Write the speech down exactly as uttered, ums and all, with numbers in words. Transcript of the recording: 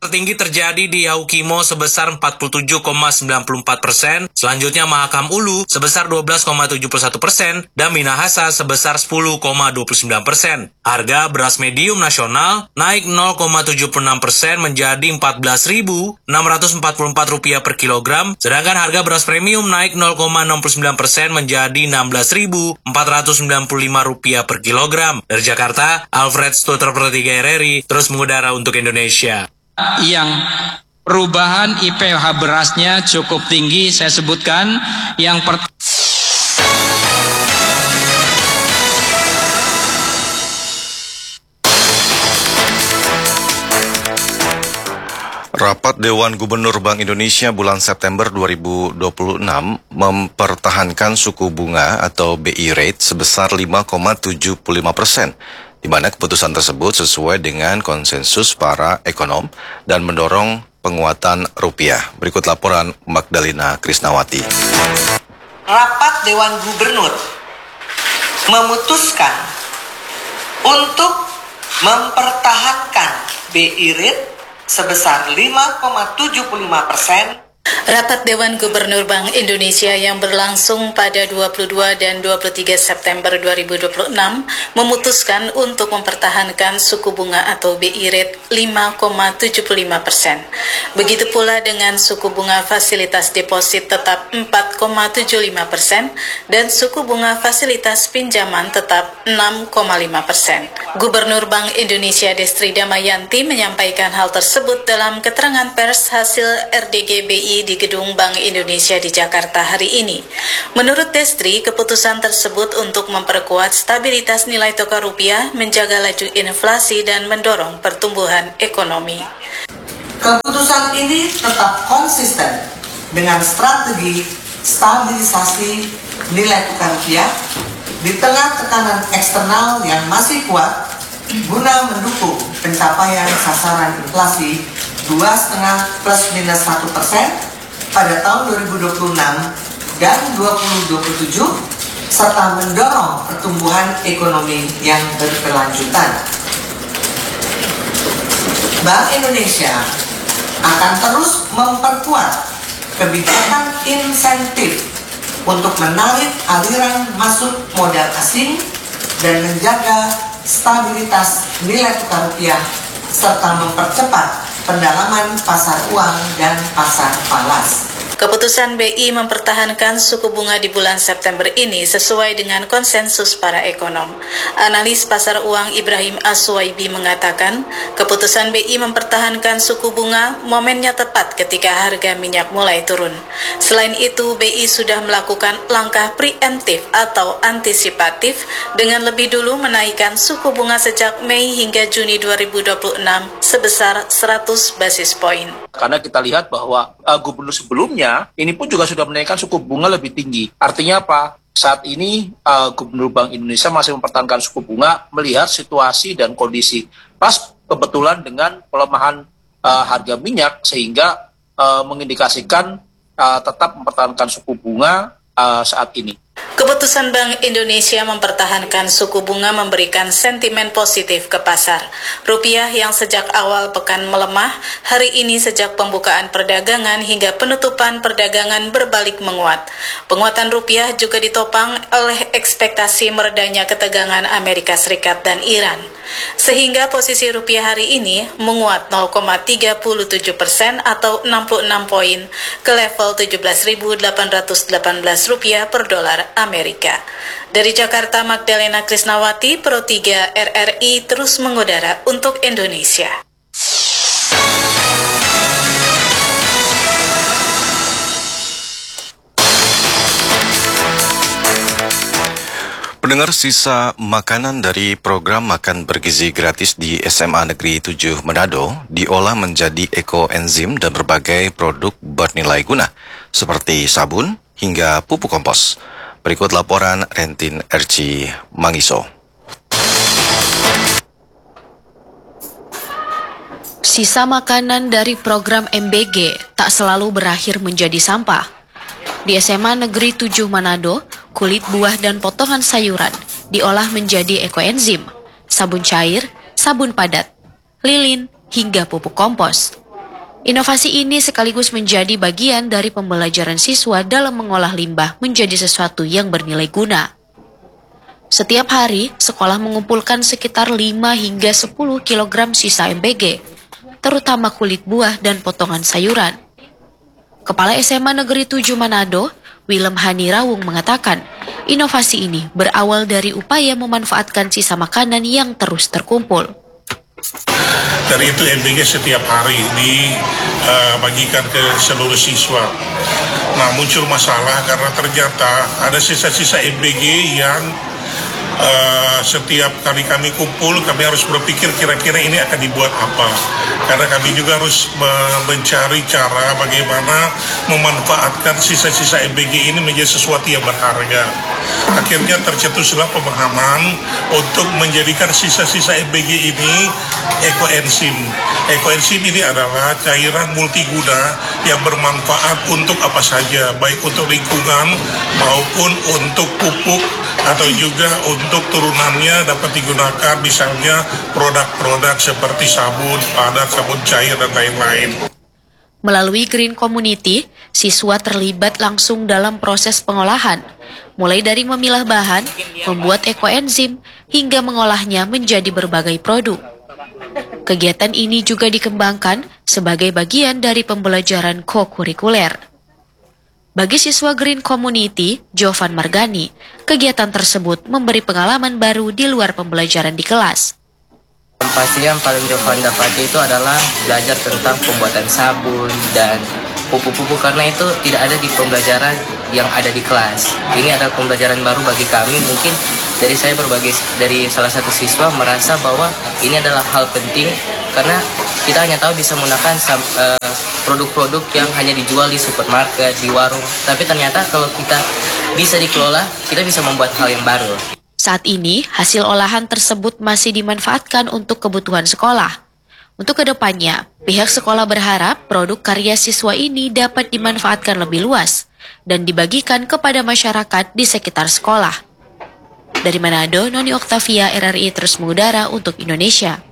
Tertinggi terjadi di Yaukimo sebesar empat puluh tujuh koma sembilan empat persen, selanjutnya Mahakam Ulu sebesar dua belas koma tujuh satu persen, dan Minahasa sebesar sepuluh koma dua sembilan persen. Harga beras medium nasional naik nol koma tujuh enam persen menjadi empat belas ribu enam ratus empat puluh empat rupiah per kilogram, sedangkan harga beras premium naik nol koma enam sembilan persen menjadi enam belas ribu empat ratus sembilan puluh lima rupiah per kilogram. Dari Jakarta, Alfred Stuter per tiga R R I, terus mengudara untuk Indonesia. Yang perubahan I P H berasnya cukup tinggi, saya sebutkan. Yang pertama, Rapat Dewan Gubernur Bank Indonesia bulan September dua ribu dua puluh enam mempertahankan suku bunga atau B I rate sebesar lima koma tujuh lima persen. Di mana keputusan tersebut sesuai dengan konsensus para ekonom dan mendorong penguatan rupiah. Berikut laporan Magdalena Krisnawati. Rapat Dewan Gubernur memutuskan untuk mempertahankan B I rate sebesar lima koma tujuh lima persen. Rapat Dewan Gubernur Bank Indonesia yang berlangsung pada dua puluh dua dan dua puluh tiga September dua ribu dua puluh enam memutuskan untuk mempertahankan suku bunga atau B I rate lima koma tujuh lima persen. Begitu pula dengan suku bunga fasilitas deposit tetap empat koma tujuh lima persen dan suku bunga fasilitas pinjaman tetap enam koma lima persen. Gubernur Bank Indonesia Destri Damayanti menyampaikan hal tersebut dalam keterangan pers hasil R D G B I di Gedung Bank Indonesia di Jakarta hari ini. Menurut Destri, keputusan tersebut untuk memperkuat stabilitas nilai tukar rupiah, menjaga laju inflasi, dan mendorong pertumbuhan ekonomi. Keputusan ini tetap konsisten dengan strategi stabilisasi nilai tukar rupiah di tengah tekanan eksternal yang masih kuat guna mendukung pencapaian sasaran inflasi dua koma lima plus minus satu persen pada tahun dua ribu dua puluh enam dan dua ribu dua puluh tujuh serta mendorong pertumbuhan ekonomi yang berkelanjutan. Bank Indonesia akan terus memperkuat kebijakan insentif untuk menarik aliran masuk modal asing dan menjaga stabilitas nilai tukar rupiah serta mempercepat pendalaman pasar uang dan pasar falas. Keputusan B I mempertahankan suku bunga di bulan September ini sesuai dengan konsensus para ekonom. Analis pasar uang Ibrahim Aswaibi mengatakan, keputusan B I mempertahankan suku bunga momennya tepat ketika harga minyak mulai turun. Selain itu, B I sudah melakukan langkah preemptif atau antisipatif dengan lebih dulu menaikkan suku bunga sejak Mei hingga Juni dua ribu dua puluh enam sebesar seratus basis poin. Karena kita lihat bahwa uh, gubernur sebelumnya ini pun juga sudah menaikkan suku bunga lebih tinggi. Artinya apa? Saat ini uh, Gubernur Bank Indonesia masih mempertahankan suku bunga melihat situasi dan kondisi. Pas kebetulan dengan pelemahan uh, harga minyak sehingga uh, mengindikasikan uh, tetap mempertahankan suku bunga uh, saat ini. Keputusan Bank Indonesia mempertahankan suku bunga memberikan sentimen positif ke pasar. Rupiah yang sejak awal pekan melemah, hari ini sejak pembukaan perdagangan hingga penutupan perdagangan berbalik menguat. Penguatan rupiah juga ditopang oleh ekspektasi meredanya ketegangan Amerika Serikat dan Iran. Sehingga posisi rupiah hari ini menguat nol koma tiga tujuh persen atau enam puluh enam poin ke level tujuh belas ribu delapan ratus delapan belas rupiah per dolar Amerika. Dari Jakarta, Magdalena Krisnawati, Pro tiga R R I terus mengudara untuk Indonesia. Pendengar, sisa makanan dari program makan bergizi gratis di S M A Negeri tujuh Manado diolah menjadi ekoenzim dan berbagai produk bernilai guna seperti sabun hingga pupuk kompos. Berikut laporan Rentin Erci Mangiso. Sisa makanan dari program M B G tak selalu berakhir menjadi sampah. Di S M A Negeri tujuh Manado, kulit buah dan potongan sayuran diolah menjadi ekoenzim, sabun cair, sabun padat, lilin, hingga pupuk kompos. Inovasi ini sekaligus menjadi bagian dari pembelajaran siswa dalam mengolah limbah menjadi sesuatu yang bernilai guna. Setiap hari, sekolah mengumpulkan sekitar lima hingga sepuluh kilogram sisa M B G, terutama kulit buah dan potongan sayuran. Kepala S M A Negeri tujuh Manado, Willem Hanirawung mengatakan, inovasi ini berawal dari upaya memanfaatkan sisa makanan yang terus terkumpul. Dari itu M B G setiap hari dibagikan ke seluruh siswa. Nah, muncul masalah karena ternyata ada sisa-sisa M B G yang uh, setiap kali kami kumpul, kami harus berpikir kira-kira ini akan dibuat apa. Karena kami juga harus mencari cara bagaimana memanfaatkan sisa-sisa M B G ini menjadi sesuatu yang berharga. Akhirnya tercetuslah pemahaman untuk menjadikan sisa-sisa M B G ini ekoenzim. Ekoenzim ini adalah cairan multiguna yang bermanfaat untuk apa saja, baik untuk lingkungan maupun untuk pupuk atau juga untuk turunannya dapat digunakan misalnya produk-produk seperti sabun, padat, sabun cair, dan lain-lain. Melalui Green Community, siswa terlibat langsung dalam proses pengolahan, mulai dari memilah bahan, membuat ekoenzim, hingga mengolahnya menjadi berbagai produk. Kegiatan ini juga dikembangkan sebagai bagian dari pembelajaran co-kurikuler. Bagi siswa Green Community, Jovan Margani, kegiatan tersebut memberi pengalaman baru di luar pembelajaran di kelas. Yang pasti yang paling Jovan dapati itu adalah belajar tentang pembuatan sabun dan pupuk-pupuk, karena itu tidak ada di pembelajaran yang ada di kelas. Ini adalah pembelajaran baru bagi kami. Mungkin dari saya berbagai dari salah satu siswa merasa bahwa ini adalah hal penting karena kita hanya tahu bisa menggunakan uh, produk-produk yang hanya dijual di supermarket, di warung. Tapi ternyata kalau kita bisa dikelola, kita bisa membuat hal yang baru. Saat ini, hasil olahan tersebut masih dimanfaatkan untuk kebutuhan sekolah. Untuk kedepannya, pihak sekolah berharap produk karya siswa ini dapat dimanfaatkan lebih luas dan dibagikan kepada masyarakat di sekitar sekolah. Dari Manado, Noni Oktavia, R R I terus mengudara untuk Indonesia.